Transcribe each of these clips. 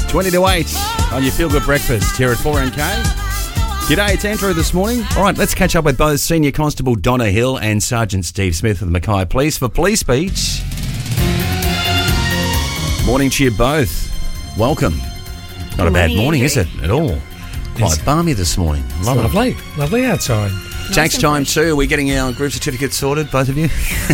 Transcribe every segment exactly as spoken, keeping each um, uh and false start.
twenty to eight on your Feel Good Breakfast here at four N K. G'day, it's Andrew this morning. All right, let's catch up with both Senior Constable Donna Hill and Sergeant Steve Smith of the Mackay Police for Police Beach. Morning to you both. Welcome. Not Good a bad morning, morning, Andrew. is it, at all? Quite It's- balmy this morning. It's Love it. lovely, lovely outside. Tax time too. Are we getting our group certificates sorted, both of you?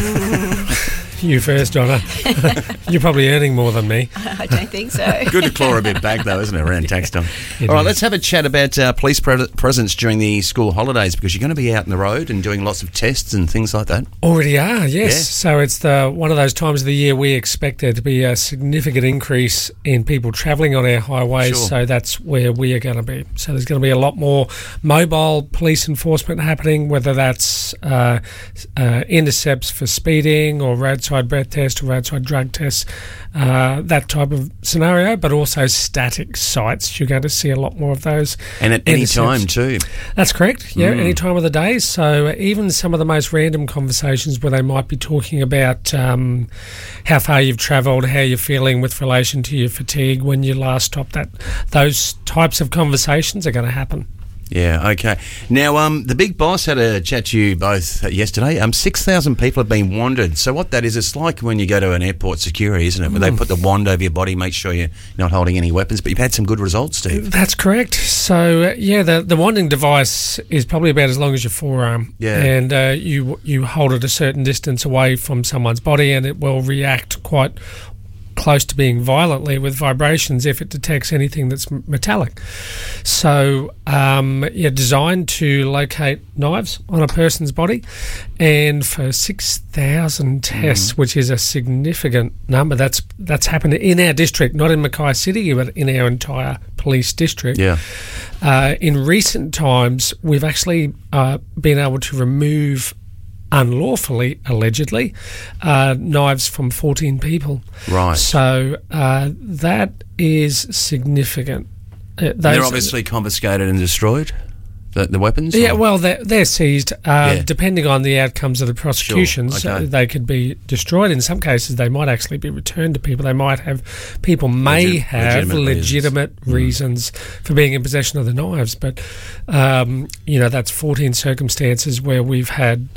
You first, Donna. You're probably earning more than me. I don't think so. Good to claw a bit back, though, isn't it, around tax time? It All right, is. let's have a chat about uh, police pre- presence during the school holidays, because you're going to be out on the road and doing lots of tests and things like that. Already are, yes. Yeah. So it's the one of those times of the year we expect there to be a significant increase in people travelling on our highways. Sure. So that's where we are going to be. So there's going to be a lot more mobile police enforcement happening, whether that's uh, uh, intercepts for speeding or roadside breath test or roadside drug tests, uh, that type of scenario, but also static sites. You're going to see a lot more of those. And at any intercepts. time, too. That's correct, yeah, Mm. any time of the day. So even some of the most random conversations where they might be talking about um, how far you've travelled, how you're feeling with relation to your fatigue when you last stopped, that those types of conversations are going to happen. Yeah, okay. Now, um, the big boss had a chat to you both yesterday. Um, six thousand people have been wanded. So what that is, it's like when you go to an airport security, isn't it? Where they put the wand over your body, make sure you're not holding any weapons. But you've had some good results, Steve. That's correct. So, uh, yeah, the the wanding device is probably about as long as your forearm. Yeah. And uh, you you hold it a certain distance away from someone's body and it will react quite close to being violently with vibrations if it detects anything that's m- metallic. So, um, yeah, designed to locate knives on a person's body. And for six thousand tests, Mm. which is a significant number, that's that's happened in our district, not in Mackay City, but in our entire police district. Yeah. Uh, in recent times, we've actually uh, been able to remove unlawfully, allegedly, uh, knives from fourteen people. Right. So uh, that is significant. Uh, those- They're obviously confiscated and destroyed, the, the weapons? Yeah, or- well, they're, they're seized. Uh, Yeah. Depending on the outcomes of the prosecutions, Sure, okay. uh, they could be destroyed. In some cases, they might actually be returned to people. They might have, people may Legit- have legitimate legitimate, reasons. reasons, for being in possession of the knives. But, um, you know, that's fourteen circumstances where we've had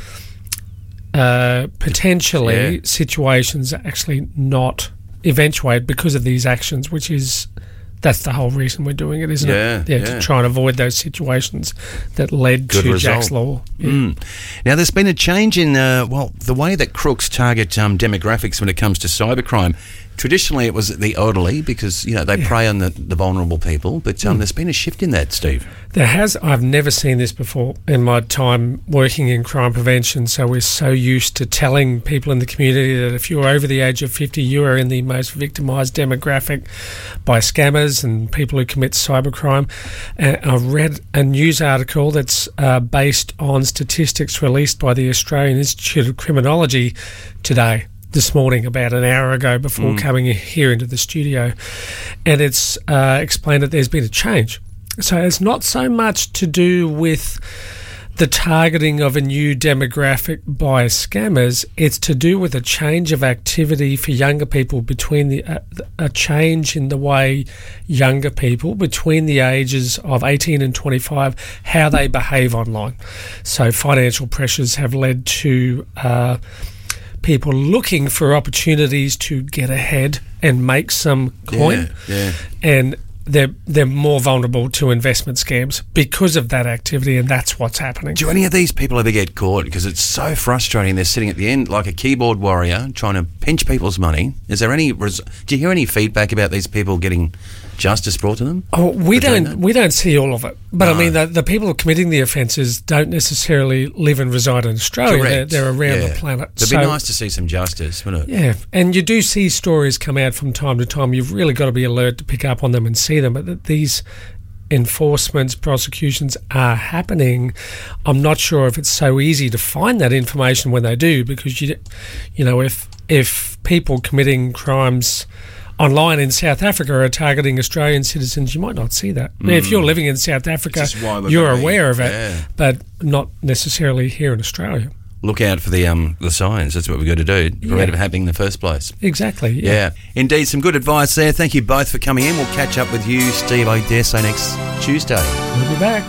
uh, potentially Yeah. situations actually not eventuate because of these actions, which is... That's the whole reason we're doing it, isn't Yeah, it? Yeah, yeah. to try and avoid those situations that led Good to result. Jack's Law. Yeah. Mm. Now, there's been a change in, uh, well, the way that crooks target um, demographics when it comes to cybercrime. Traditionally, it was the elderly because, you know, they Yeah. prey on the, the vulnerable people. But um, Mm. there's been a shift in that, Steve. There has. I've never seen this before in my time working in crime prevention. So we're so used to telling people in the community that if you're over the age of fifty, you are in the most victimised demographic by scammers and people who commit cybercrime. Uh, I've read a news article that's uh, based on statistics released by the Australian Institute of Criminology today. This morning, about an hour ago, before Mm. coming here into the studio, and it's uh, explained that there's been a change. So it's not so much to do with the targeting of a new demographic by scammers. It's to do with a change of activity for younger people between the uh, a change in the way younger people between the ages of eighteen and twenty-five, how they behave online. So financial pressures have led to uh, people looking for opportunities to get ahead and make some coin, Yeah, yeah. and they're they're more vulnerable to investment scams because of that activity, and that's what's happening. Do any of these people ever get caught? Because it's so frustrating. They're sitting at the end like a keyboard warrior trying to pinch people's money. Is there any? Res- do you hear any feedback about these people getting justice brought to them? Oh, we for doing don't that? we don't see all of it, but No. I mean the, the people committing the offences don't necessarily live and reside in Australia. They're, Correct. they're around Yeah. the planet. It'd So- be nice to see some justice, wouldn't it? Yeah, and you do see stories come out from time to time. You've really got to be alert to pick up on them and see them. But that these enforcements, prosecutions are happening. I'm not sure if it's so easy to find that information when they do, because you, you know, if if people committing crimes online in South Africa are targeting Australian citizens, you might not see that. Now, if you're living in South Africa, This is why we're you're gonna be- aware of it, yeah. but not necessarily here in Australia. look out for the um the signs. That's what we've got to do to prevent Yeah. it happening in the first place. Exactly. Yeah. Yeah. Indeed, some good advice there. Thank you both for coming in. We'll catch up with you, Steve, I dare say, next Tuesday. We'll be back.